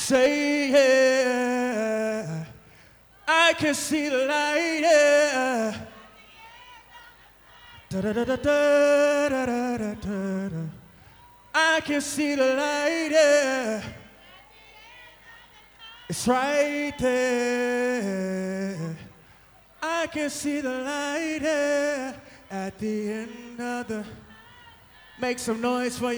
Say yeah, I can see the light, yeah. Da da da da da da da da da. I can see the light, yeah. It's right there. I can see the light, yeah. At the end of the. Make some noise for you.